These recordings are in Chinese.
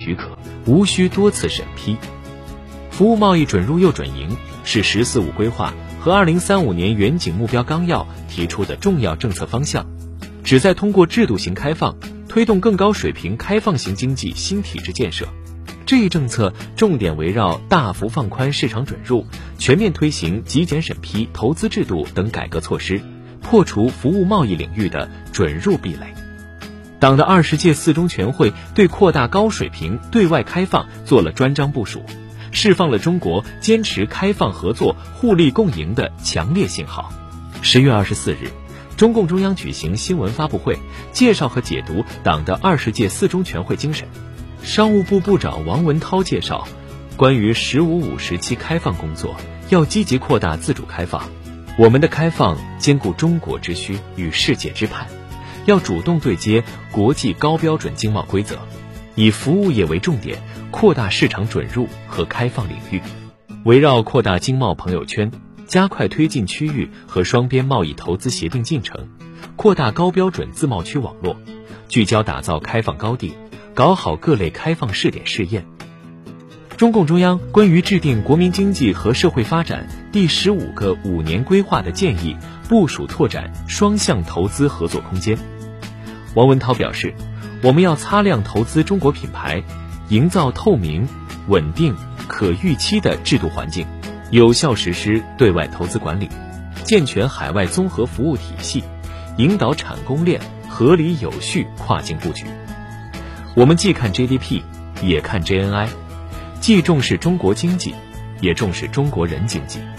许可，无需多次审批。服务贸易准入又准营是“十四五”规划和2035年远景目标纲要提出的重要政策方向，旨在通过制度型开放，推动更高水平开放型经济新体制建设。这一政策重点围绕大幅放宽市场准入、全面推行极简审批、投资制度等改革措施，破除服务贸易领域的准入壁垒。党的20届四中全会对扩大高水平对外开放做了专章部署，释放了中国坚持开放合作、互利共赢的强烈信号。10月24日，中共中央举行新闻发布会，介绍和解读党的20届四中全会精神。商务部部长王文涛介绍，关于“15/5”时期开放工作，要积极扩大自主开放。我们的开放兼顾中国之需与世界之盼，要主动对接国际高标准经贸规则，以服务业为重点，扩大市场准入和开放领域。围绕扩大经贸朋友圈，加快推进区域和双边贸易投资协定进程，扩大高标准自贸区网络，聚焦打造开放高地，搞好各类开放试点试验。中共中央关于制定国民经济和社会发展第15个5年规划的建议，部署拓展双向投资合作空间。王文涛表示，我们要擦亮投资中国品牌，营造透明、稳定、可预期的制度环境，有效实施对外投资管理，健全海外综合服务体系，引导产供链合理有序跨境布局。我们既看 GDP， 也看 GNI， 既重视中国经济，也重视中国人经济。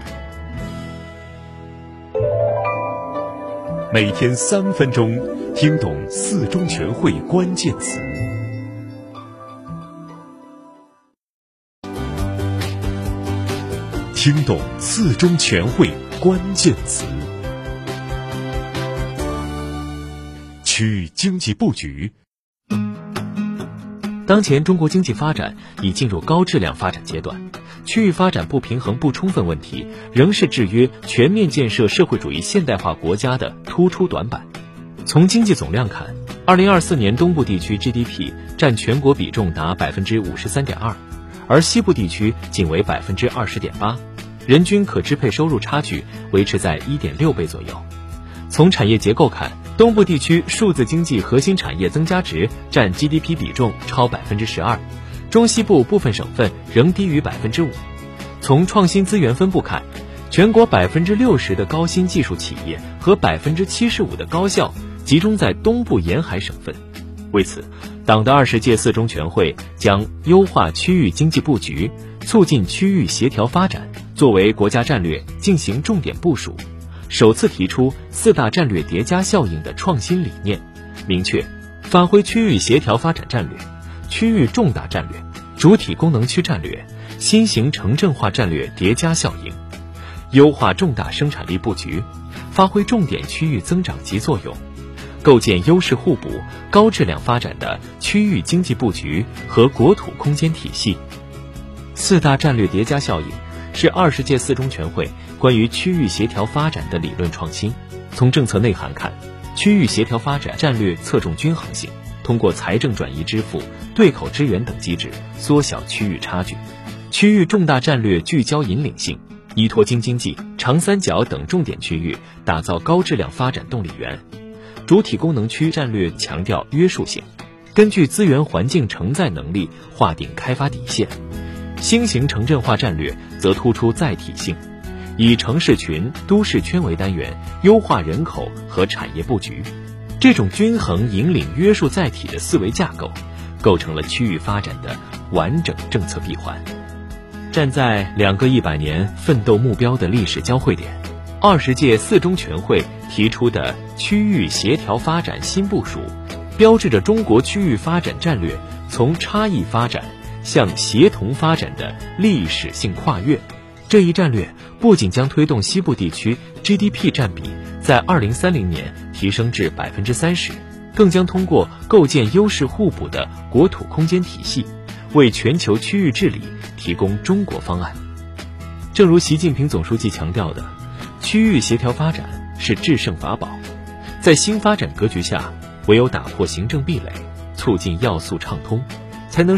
每天3分钟，听懂四中全会关键词。听懂四中全会关键词。区域经济布局。 当前中国经济发展已进入高质量发展阶段，区域发展不平衡不充分问题仍是制约全面建设社会主义现代化国家的突出短板。从经济总量看，2024年东部地区 GDP 占全国比重达 53.2%， 而西部地区仅为 20.8%， 人均可支配收入差距维持在 1.6 倍左右。从产业结构看，东部地区数字经济核心产业增加值占 GDP 比重超 12%， 中西部部分省份仍低于 5%。 从创新资源分布看，全国 60% 的高新技术企业和 75% 的高校集中在东部沿海省份。为此，党的20届四中全会将优化区域经济布局，促进区域协调发展作为国家战略进行重点部署，首次提出4大战略叠加效应的创新理念，明确发挥区域协调发展战略、区域重大战略、主体功能区战略、新型城镇化战略叠加效应，优化重大生产力布局，发挥重点区域增长极作用，构建优势互补、高质量发展的区域经济布局和国土空间体系。4大战略叠加效应是20届四中全会关于区域协调发展的理论创新。从政策内涵看，区域协调发展战略侧重均衡性，通过财政转移支付、对口支援等机制缩小区域差距；区域重大战略聚焦引领性，依托京津冀、长三角等重点区域打造高质量发展动力源；主体功能区战略强调约束性，根据资源环境承载能力划定开发底线；新型城镇化战略则突出载体性，以城市群、都市圈为单元，优化人口和产业布局。这种均衡引领约束载体的思维架构，构成了区域发展的完整政策闭环。站在2个100年奋斗目标的历史交汇点，20届四中全会提出的区域协调发展新部署，标志着中国区域发展战略从差异发展向协同发展的历史性跨越。这一战略不仅将推动西部地区 GDP 占比在2030年提升至 30%， 更将通过构建优势互补的国土空间体系，为全球区域治理提供中国方案。正如习近平总书记强调的，区域协调发展是制胜法宝。在新发展格局下，唯有打破行政壁垒，促进要素畅通，才能